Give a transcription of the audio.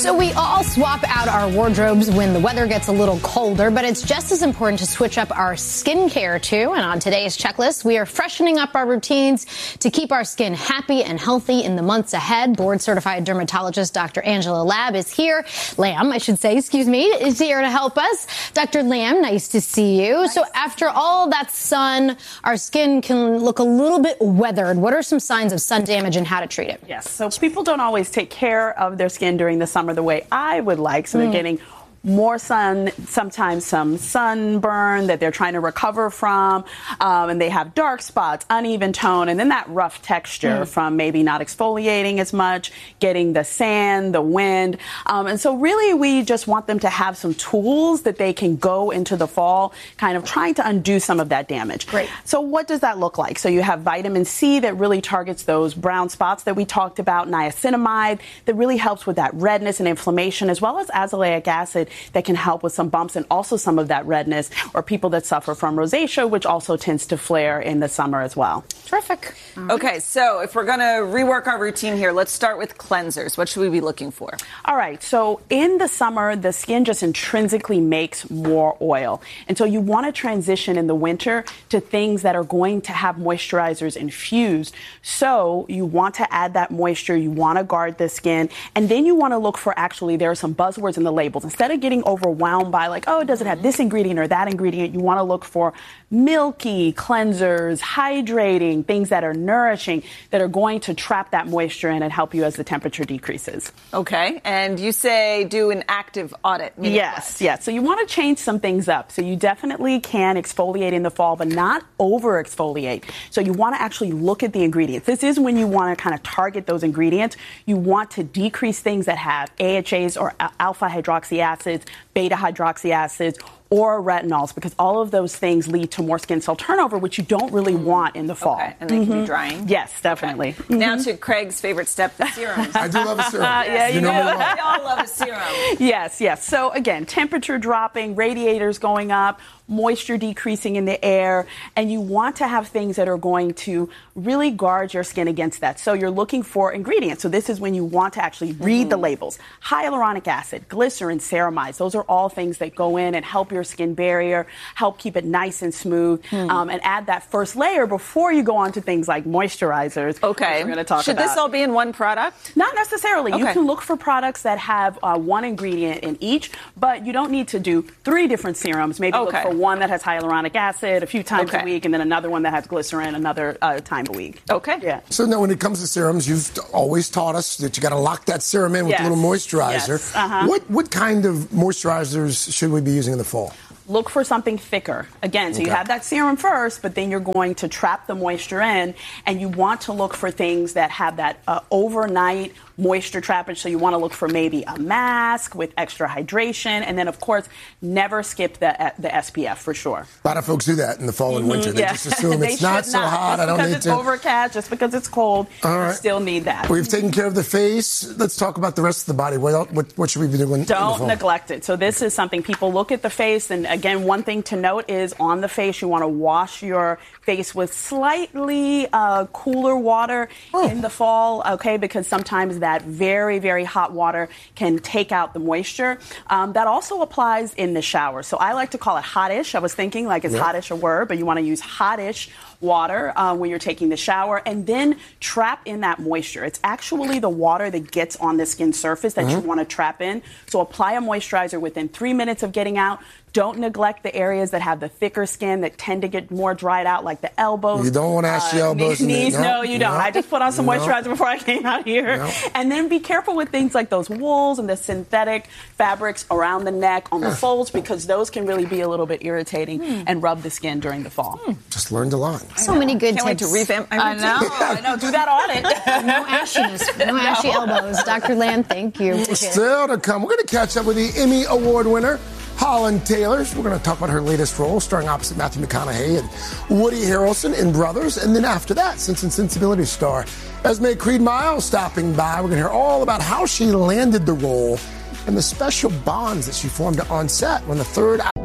So we all swap out our wardrobes when the weather gets a little colder, but it's just as important to switch up our skincare too. And on today's checklist, we are freshening up our routines to keep our skin happy and healthy in the months ahead. Board-certified dermatologist Dr. Angela Lamb is here. Is here to help us. Dr. Lamb, nice to see you. Nice. So after all that sun, our skin can look a little bit weathered. What are some signs of sun damage and how to treat it? Yes, so people don't always take care of their skin during the summer the way I would like. So they're getting more sun, sometimes some sunburn that they're trying to recover from, and they have dark spots, uneven tone, and then that rough texture from maybe not exfoliating as much, getting the sand, the wind. And so really we just want them to have some tools that they can go into the fall kind of trying to undo some of that damage. Great. So what does that look like? So you have vitamin C that really targets those brown spots that we talked about, niacinamide that really helps with that redness and inflammation, as well as azelaic acid that can help with some bumps and also some of that redness, or people that suffer from rosacea, which also tends to flare in the summer as well. Terrific. Okay, so if we're going to rework our routine here, let's start with cleansers. What should we be looking for? All right, so in the summer, the skin just intrinsically makes more oil. And so you want to transition in the winter to things that are going to have moisturizers infused. So you want to add that moisture, you want to guard the skin, and then you want to look for, actually, there are some buzzwords in the labels. Instead of getting overwhelmed by like, oh, does it have this ingredient or that ingredient? You want to look for milky cleansers, hydrating, things that are nourishing, that are going to trap that moisture in and help you as the temperature decreases. Okay, and you say do an active audit. Yes. So you want to change some things up. So you definitely can exfoliate in the fall, but not over exfoliate. So you want to actually look at the ingredients. This is when you want to kind of target those ingredients. You want to decrease things that have AHAs or alpha hydroxy acids, beta hydroxy acids, or retinols, because all of those things lead to more skin cell turnover, which you don't really want in the fall. Okay, and they can be drying? Yes, definitely. Okay. Now to Craig's favorite step, the serums. I do love a serum. Yeah, you know. We all love a serum. Yes. So again, temperature dropping, radiators going up, moisture decreasing in the air, and you want to have things that are going to really guard your skin against that. So you're looking for ingredients. So this is when you want to actually read the labels. Hyaluronic acid, glycerin, ceramides, those are all things that go in and help your skin barrier, help keep it nice and smooth, and add that first layer before you go on to things like moisturizers. Okay. We're going to talk Should about. this all be in one product? Not necessarily. Okay. You can look for products that have one ingredient in each, but you don't need to do 3 different serums. Maybe look for one that has hyaluronic acid a few times a week, and then another one that has glycerin another time a week. Okay. Yeah. So now when it comes to serums, you've always taught us that you got to lock that serum in with a little moisturizer. Yes. What kind of moisturizers should we be using in the fall? Look for something thicker. Again, so you have that serum first, but then you're going to trap the moisture in, and you want to look for things that have that overnight moisture trappage. So you want to look for maybe a mask with extra hydration, and then of course never skip the SPF for sure. A lot of folks do that in the fall and winter. They just assume it's not so hot. I don't need to. Just because it's overcast, just because it's cold, you still need that. We've taken care of the face. Let's talk about the rest of the body. What should we be doing? Don't neglect it. So this is something people look at the face, and again, one thing to note is on the face, you want to wash your face with slightly cooler water in the fall, okay, because sometimes that very, very hot water can take out the moisture. That also applies in the shower. So I like to call it hottish. I was thinking like is hottish a word, but you want to use hottish water when you're taking the shower, and then trap in that moisture. It's actually the water that gets on the skin surface that you want to trap in. So apply a moisturizer within 3 minutes of getting out. Don't neglect the areas that have the thicker skin that tend to get more dried out, like the elbows. You don't want to ask your elbows. Knees, no, you don't. I just put on some moisturizer before I came out here. And then be careful with things like those wools and the synthetic fabrics around the neck, on the folds, because those can really be a little bit irritating and rub the skin during the fall. Just learned a lot. So many good Can't tips. wait to revamp my routine. I know. Do that audit. No ashes. No ashy elbows. Dr. Lamb, thank you. Still to come, we're going to catch up with the Emmy Award winner, Holland Taylor. We're going to talk about her latest role, starring opposite Matthew McConaughey and Woody Harrelson in Brothers. And then after that, Sense and Sensibility star Esme Creed Miles stopping by. We're going to hear all about how she landed the role and the special bonds that she formed on set when the third